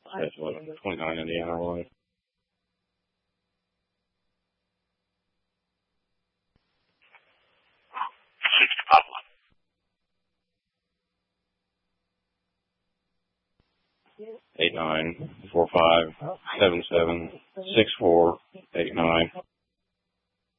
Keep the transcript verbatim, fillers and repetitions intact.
That's what, twenty-nine Indiana Road. Eight nine four five seven seven six four eight nine.